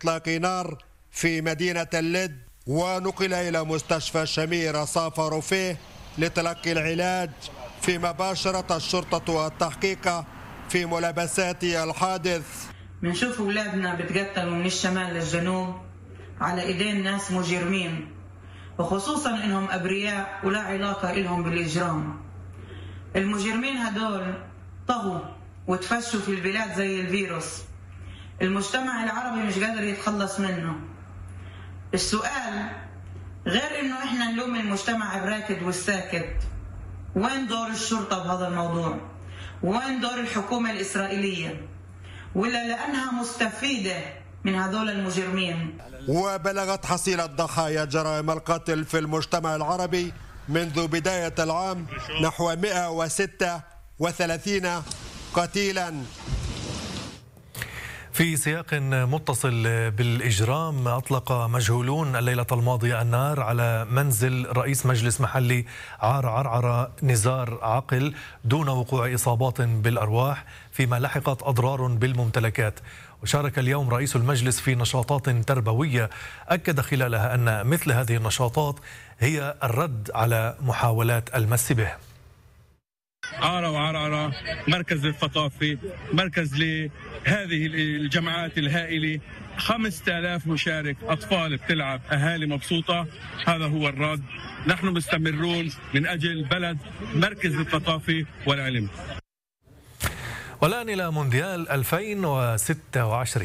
إطلاق نار في مدينة اللد، ونقل إلى مستشفى شميرة سافروا فيه لتلقي العلاج، فيما باشرت الشرطة التحقيق في ملابسات الحادث. بنشوف أولادنا بتقتلوا من الشمال للجنوب على إيدين ناس مجرمين، وخصوصا إنهم أبرياء ولا علاقة إلهم بالإجرام. المجرمين هدول طغوا وتفشوا في البلاد زي الفيروس، المجتمع العربي مش قادر يتخلص منه. السؤال غير إنه إحنا نلوم المجتمع الراكد والساكت، وين دور الشرطة بهذا الموضوع؟ وين دور الحكومة الإسرائيلية؟ ولا لأنها مستفيدة من هذول المجرمين؟ وبلغت حصيلة ضحايا جرائم القتل في المجتمع العربي منذ بداية العام نحو 136 قتيلا. في سياق متصل بالإجرام، أطلق مجهولون الليلة الماضية النار على منزل رئيس مجلس محلي عرعر نزار عقل دون وقوع إصابات بالأرواح، فيما لحقت أضرار بالممتلكات. وشارك اليوم رئيس المجلس في نشاطات تربوية أكد خلالها أن مثل هذه النشاطات هي الرد على محاولات المس به. عارة وعرعرة مركز الثقافي، مركز لهذه الجماعات الهائلة، 5000 مشارك، أطفال بتلعب، أهالي مبسوطة. هذا هو الرد. نحن مستمرون من أجل بلد مركز الثقافي والعلم. والآن إلى مونديال 2026.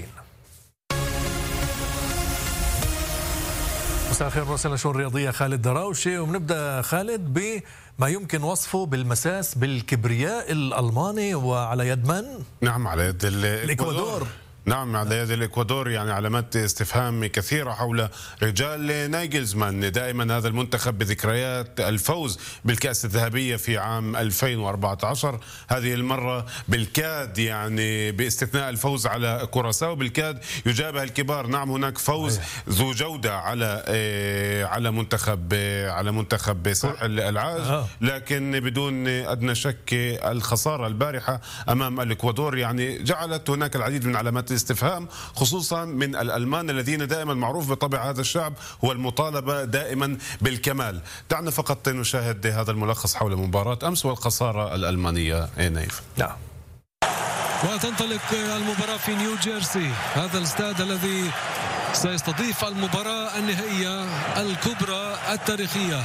مساء الخير، مراسلنا الشؤون الرياضية خالد دراوشي، وبنبدأ خالد بما يمكن وصفه بالمساس بالكبرياء الألماني وعلى يد من؟ نعم، على يد الإكوادور. نعم، على يد الإكوادور. يعني علامات استفهام كثيرة حول رجال نايجلزمان. دائما هذا المنتخب بذكريات الفوز بالكأس الذهبية في عام 2014، هذه المرة بالكاد، يعني باستثناء الفوز على كوراساو، بالكاد يجابه الكبار. نعم، هناك فوز ذو جودة على منتخب ساحل العاج، لكن بدون أدنى شك الخسارة البارحة أمام الإكوادور يعني جعلت هناك العديد من علامات استفهام، خصوصا من الألمان الذين دائما معروف بطبع هذا الشعب هو المطالبة دائما بالكمال. دعنا فقط نشاهد هذا الملخص حول مباراة أمس والخسارة الألمانية. نايف. نعم. وتنطلق المباراة في نيو جيرسي، هذا الاستاد الذي سيستضيف المباراة النهائية الكبرى التاريخية.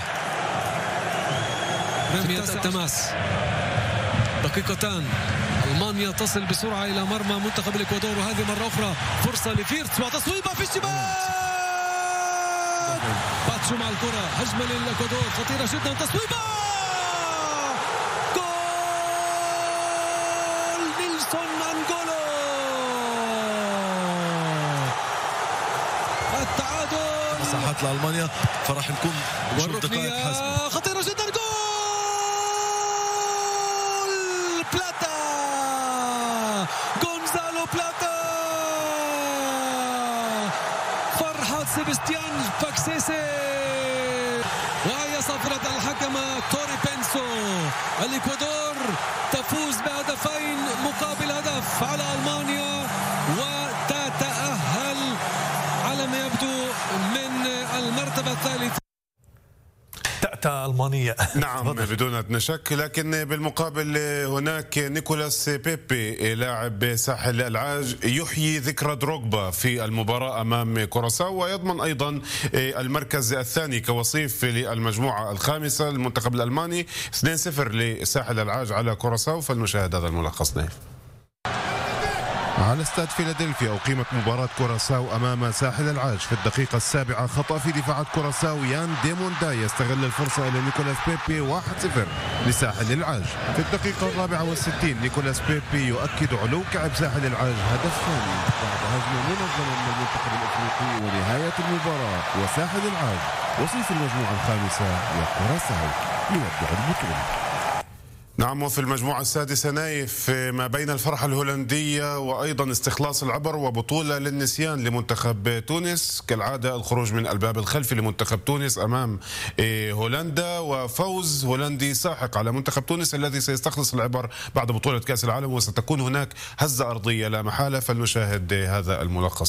رمية التماس، دقيقتان، ألمانيا تصل بسرعة إلى مرمى منتخب الإكوادور، وهذه مرة أخرى فرصة لفيرتس وتصويبة في الشباك. باتشو مع الكرة، هجمة للإكوادور خطيرة جدا، تصويبة، جول نيلسون أنغولو، التعادل. مساحات لألمانيا، فراح نكون نشوف دقائق حاسمة خطيرة جدا، جول بلاتا، غونزالو بلاتا، فرحة سيبستيان باكسيسي، وهي صفرة الحكم توري بينسو. الإكوادور تفوز بهدفين مقابل هدف على ألمانيا وتتأهل على ما يبدو من المرتبة الثالثة. تأتى ألمانية. نعم، بدون أدنى شك، لكن بالمقابل هناك نيكولاس بيبي لاعب ساحل العاج يحيي ذكرى دروغبا في المباراة أمام كوراساو، ويضمن أيضا المركز الثاني كوصيف للمجموعة الخامسة للمنتخب الألماني. 2-0 لساحل العاج على كوراساو. فلنشاهد هذا الملخص. نايف. على استاد فيلادلفيا أقيمت مباراة كوراساو أمام ساحل العاج. في الدقيقة 7 خطأ في دفاعات كوراساو، يان ديموندا يستغل الفرصة إلى نيكولاس بيبي، 1-0 لساحل العاج. في الدقيقة 64 نيكولاس بيبي يؤكد علو كعب ساحل العاج، هدف ثاني بعد هجمة منظمة من المنتخب الأفريقي. ونهاية المباراة وساحل العاج وصيف المجموعة الخامسة وكوراساو يودع البطولة. نعم، وفي المجموعة السادسة نايف ما بين الفرحة الهولندية وأيضا استخلاص العبر وبطولة للنسيان لمنتخب تونس. كالعادة الخروج من الباب الخلفي لمنتخب تونس أمام هولندا، وفوز هولندي ساحق على منتخب تونس الذي سيستخلص العبر بعد بطولة كأس العالم، وستكون هناك هزة أرضية لا محالة. فلنشاهد هذا الملخص.